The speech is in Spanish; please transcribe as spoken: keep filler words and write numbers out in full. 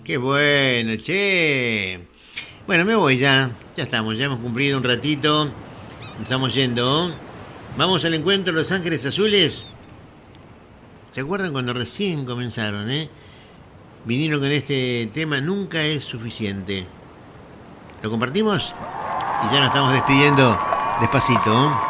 Qué bueno, che. Bueno, me voy ya. Ya estamos, ya hemos cumplido un ratito. Nos estamos yendo. Vamos al encuentro de Los Ángeles Azules. ¿Se acuerdan cuando recién comenzaron, eh? Vinieron con este tema, nunca es suficiente. ¿Lo compartimos? Y ya nos estamos despidiendo despacito.